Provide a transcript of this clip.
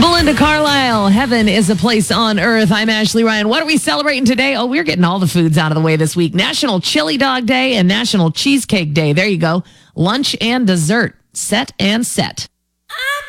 Belinda Carlisle, Heaven is a Place on Earth. I'm Ashley Ryan. What are we celebrating today? Oh, we're getting all the foods out of the way this week. National Chili Dog Day and National Cheesecake Day. There you go. Lunch and dessert. Set and set.